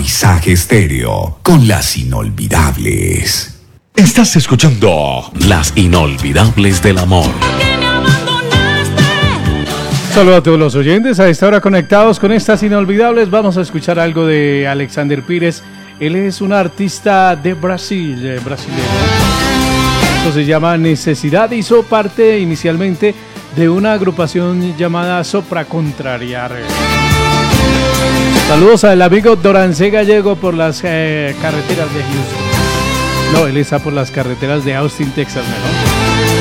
Paisaje Estéreo con las inolvidables. Estás escuchando Las Inolvidables del Amor. Saludos a todos los oyentes a esta hora conectados con estas inolvidables. Vamos a escuchar algo de Alexander Pires. Él es un artista de Brasil, brasileño. Esto se llama Necesidad. Hizo parte inicialmente de una agrupación llamada Sopra Contrariar. Saludos al amigo Dorancé Gallego por las carreteras de Houston. No, él está por las carreteras de Austin, Texas, mejor.